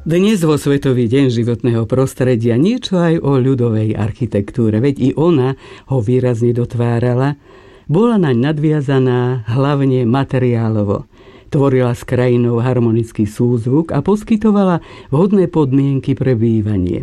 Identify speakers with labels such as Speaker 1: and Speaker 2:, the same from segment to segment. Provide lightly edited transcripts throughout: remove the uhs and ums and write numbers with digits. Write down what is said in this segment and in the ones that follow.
Speaker 1: Dnes vo Svetový deň životného prostredia niečo aj o ľudovej architektúre, veď i ona ho výrazne dotvárala. Bola naň nadviazaná hlavne materiálovo. Tvorila s krajinou harmonický súzvuk a poskytovala vhodné podmienky pre bývanie.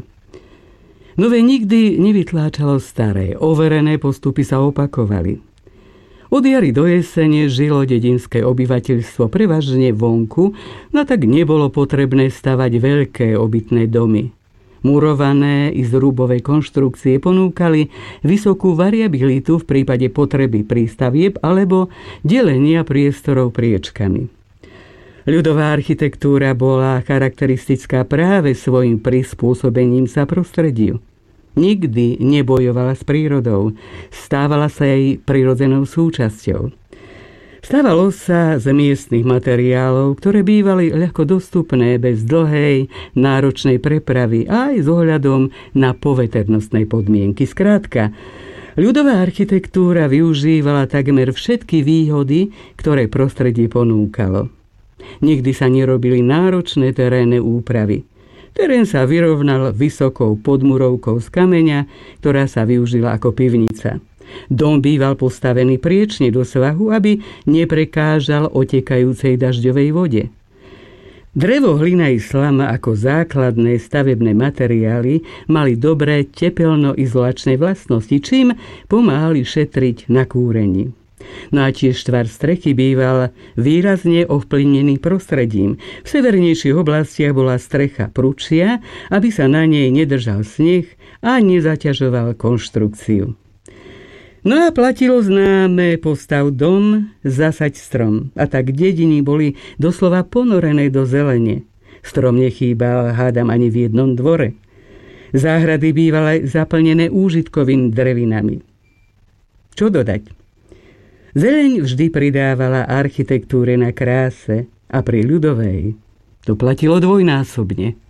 Speaker 1: Nové nikdy nevytláčalo staré, overené postupy sa opakovali. Od jary do jesene žilo dedinské obyvateľstvo prevažne vonku, no tak nebolo potrebné stavať veľké obytné domy. Murované i zrubové konštrukcie ponúkali vysokú variabilitu v prípade potreby prístavieb alebo delenia priestorov priečkami. Ľudová architektúra bola charakteristická práve svojim prispôsobením sa prostrediu. Nikdy nebojovala s prírodou, stávala sa jej prirodzenou súčasťou. Stávalo sa z miestnych materiálov, ktoré bývali ľahko dostupné bez dlhej, náročnej prepravy aj s ohľadom na poveternostné podmienky. Skrátka, ľudová architektúra využívala takmer všetky výhody, ktoré prostredie ponúkalo. Nikdy sa nerobili náročné terénne úpravy. Terén sa vyrovnal vysokou podmurovkou z kameňa, ktorá sa využila ako pivnica. Dom býval postavený priečne do svahu, aby neprekážal otekajúcej dažďovej vode. Drevo, hlina i slama ako základné stavebné materiály mali dobré tepelno-izolačné vlastnosti, čím pomáhali šetriť na kúrení. No a tiež tvar strechy býval výrazne ovplyvnený prostredím. V severnejších oblastiach bola strecha prudšia, aby sa na nej nedržal sneh a nezaťažoval konštrukciu. No a platilo známe: postav dom, zasaď strom. A tak dediny boli doslova ponorené do zelene. Strom nechýbal, hádam, ani v jednom dvore. Záhrady bývali zaplnené úžitkovými drevinami. Čo dodať? Zeleň vždy pridávala architektúre na kráse a pri ľudovej to platilo dvojnásobne.